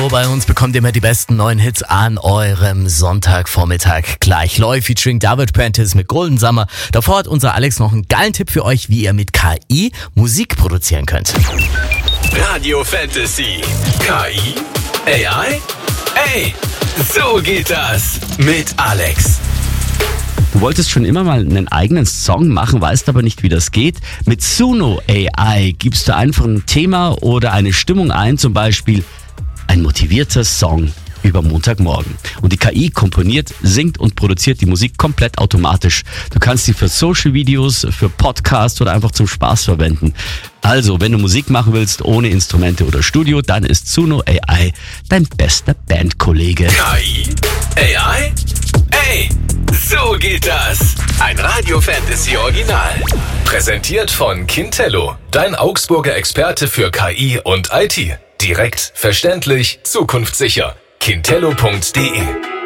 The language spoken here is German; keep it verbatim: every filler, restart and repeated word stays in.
Bei uns bekommt ihr immer die besten neuen Hits an eurem Sonntagvormittag. Gleich läuft featuring David Prentice mit Golden Summer. Davor hat unser Alex noch einen geilen Tipp für euch, wie ihr mit K I Musik produzieren könnt. Radio Fantasy. K I? A I? Ey, so geht das mit Alex. Du wolltest schon immer mal einen eigenen Song machen, weißt aber nicht, wie das geht. Mit Suno A I gibst du einfach ein Thema oder eine Stimmung ein, zum Beispiel ein motivierter Song über Montagmorgen. Und die K I komponiert, singt und produziert die Musik komplett automatisch. Du kannst sie für Social-Videos, für Podcasts oder einfach zum Spaß verwenden. Also, wenn du Musik machen willst ohne Instrumente oder Studio, dann ist Suno A I dein bester Bandkollege. K I? A I? Ey, so geht das. Ein Radio Fantasy Original. Präsentiert von Kintello, dein Augsburger Experte für K I und I T. Direkt, verständlich, zukunftssicher. kintello punkt de